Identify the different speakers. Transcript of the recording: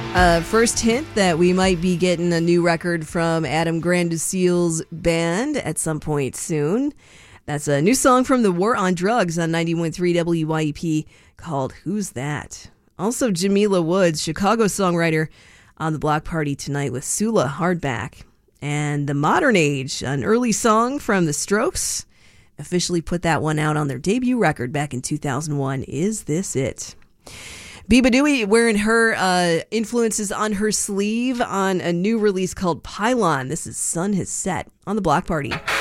Speaker 1: First hint that we might be getting a new record from Adam Granduciel's band at some point soon. That's a new song from the War on Drugs on 91.3 WYEP called Who's That? Also, Jamila Woods, Chicago songwriter, on the block party tonight with Sula Hardback. And The Modern Age, an early song from The Strokes, officially put that one out on their debut record back in 2001. Is This It? Biba Dewey wearing her influences on her sleeve on a new release called Pylon. This is Sun Has Set on the block party.